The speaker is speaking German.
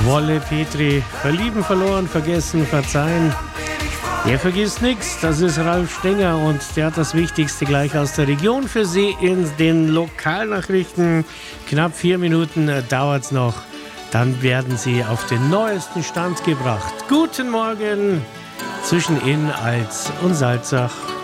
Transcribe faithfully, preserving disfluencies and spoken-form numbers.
Wolle Petri, verlieben, verloren, vergessen, verzeihen. Der vergisst nichts, das ist Ralf Stenger und der hat das Wichtigste gleich aus der Region für Sie in den Lokalnachrichten. Knapp vier Minuten dauert es noch, dann werden Sie auf den neuesten Stand gebracht. Guten Morgen zwischen Inn, Alz und Salzach.